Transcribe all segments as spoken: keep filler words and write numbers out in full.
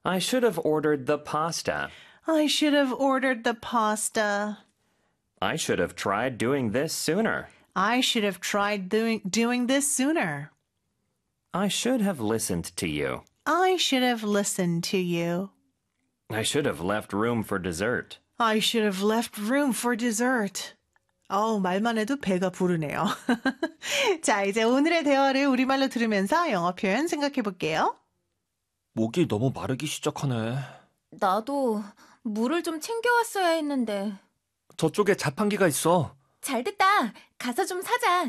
I should have ordered the pasta. I should have ordered the pasta. I should have tried doing this sooner. I should have tried doing, doing this sooner. I should have listened to you. I should have listened to you. I should have left room for dessert. I should have left room for dessert. 어우, 말만 해도 배가 부르네요. 자, 이제 오늘의 대화를 우리말로 들으면서 영어 표현 생각해 볼게요. 목이 너무 마르기 시작하네. 나도 물을 좀 챙겨왔어야 했는데. 저쪽에 자판기가 있어. 잘됐다. 가서 좀 사자.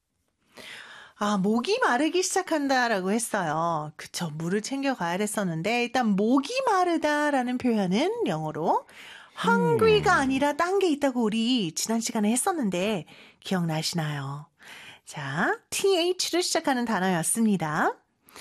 아, 목이 마르기 시작한다라고 했어요. 그쵸, 물을 챙겨가야 됐었는데 일단 목이 마르다라는 표현은 영어로 hungry가 아니라 딴 게 있다고 우리 지난 시간에 했었는데 기억나시나요? 자, th로 시작하는 단어였습니다.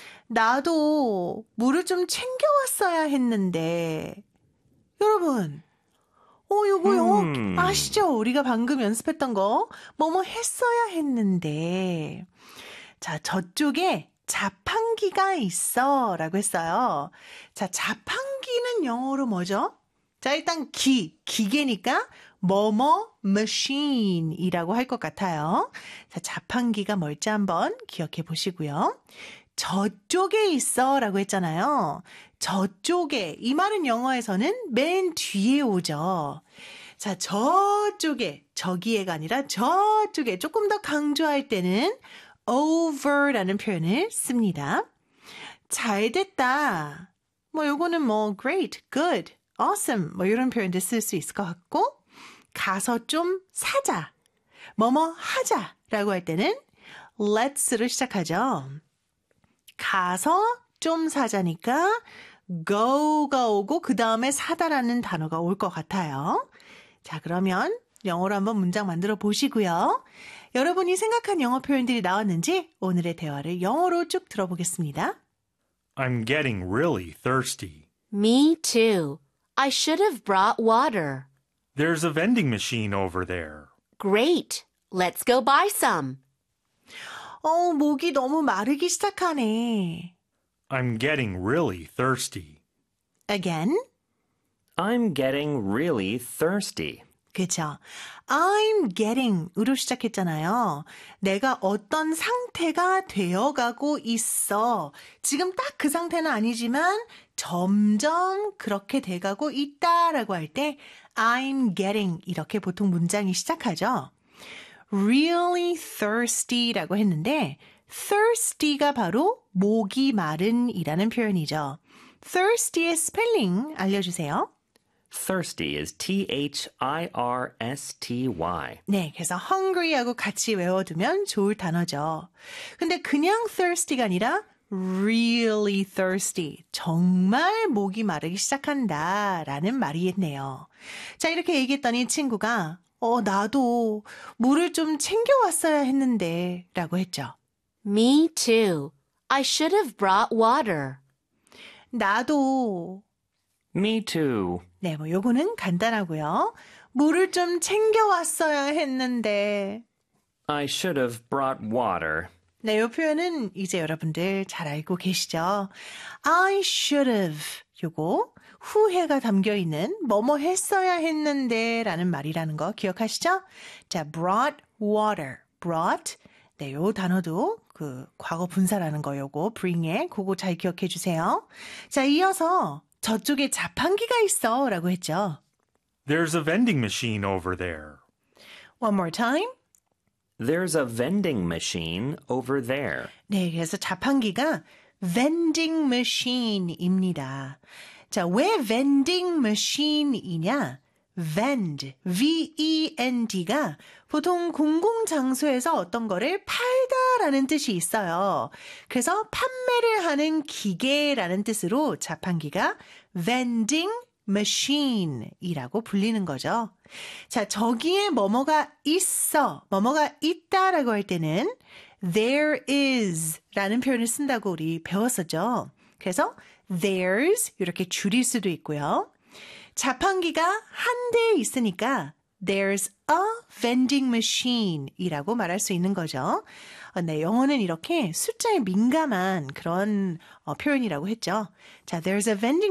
나도 물을 좀 챙겨왔어야 했는데 여러분 어, 요거 영어 음. 아시죠? 우리가 방금 연습했던 거 뭐뭐 했어야 했는데 자, 저쪽에 자판기가 있어 라고 했어요. 자, 자판기는 영어로 뭐죠? 자, 일단 기, 기계니까 뭐뭐 machine 이라고 할 것 같아요. 자, 자판기가 뭘지 한번 기억해 보시고요. 저쪽에 있어 라고 했잖아요. 저쪽에, 이 말은 영어에서는 맨 뒤에 오죠. 자, 저쪽에, 저기에가 아니라 저쪽에 조금 더 강조할 때는 over라는 표현을 씁니다. 잘 됐다. 뭐 요거는 뭐 great, good, awesome 뭐 이런 표현들 쓸 수 있을 것 같고 가서 좀 사자, 뭐뭐 하자라고 할 때는 let's로 시작하죠. 가서 좀 사자니까 go가 오고 그 다음에 사다라는 단어가 올 것 같아요. 자, 그러면 영어로 한번 문장 만들어 보시고요. 여러분이 생각한 영어 표현들이 나왔는지 오늘의 대화를 영어로 쭉 들어보겠습니다. I'm getting really thirsty. Me too. I should have brought water. There's a vending machine over there. Great. Let's go buy some. 어, 목이 너무 마르기 시작하네. I'm getting really thirsty. Again. I'm getting really thirsty. 그쵸. I'm getting으로 시작했잖아요. 내가 어떤 상태가 되어가고 있어. 지금 딱 그 상태는 아니지만 점점 그렇게 돼가고 있다라고 할 때 I'm getting 이렇게 보통 문장이 시작하죠. Really thirsty라고 했는데 thirsty가 바로 목이 마른이라는 표현이죠. thirsty의 스펠링 알려주세요. Thirsty is T H I R S T Y. 네, 그래서 hungry하고 같이 외워두면 좋을 단어죠. 근데 그냥 thirsty가 아니라 really thirsty, 정말 목이 마르기 시작한다라는 말이겠네요. 자, 이렇게 얘기했더니 친구가 어, 나도 물을 좀 챙겨왔어야 했는데 라고 했죠. Me too. I should have brought water. 나도. Me too. 네, 뭐 요거는 간단하고요. 물을 좀 챙겨왔어야 했는데. I should have brought water. 네, 이 표현은 이제 여러분들 잘 알고 계시죠? I should have. 요거 후회가 담겨있는 뭐뭐 했어야 했는데 라는 말이라는 거 기억하시죠? 자, brought water. brought. 네, 요 단어도 그 과거 분사라는 거 요거 bring에 그거 잘 기억해 주세요. 자, 이어서 저쪽에 자판기가 있어 라고 했죠. There's a vending machine over there. One more time. There's a vending machine over there. 네, 그래서 자판기가 vending machine입니다. 자, 왜 vending machine이냐? vend, V-E-N-D가 보통 공공장소에서 어떤 거를 팔다라는 뜻이 있어요. 그래서 판매를 하는 기계라는 뜻으로 자판기가 vending machine이라고 불리는 거죠. 자, 저기에 뭐뭐가 있어, 뭐뭐가 있다라고 할 때는 there is 라는 표현을 쓴다고 우리 배웠었죠. 그래서 there's 이렇게 줄일 수도 있고요. 자판기가 한 대 있으니까 there's a vending machine 이라고 말할 수 있는 거죠. 네, 영어는 이렇게 숫자에 민감한 그런 어, 표현이라고 했죠. 자, there's a vending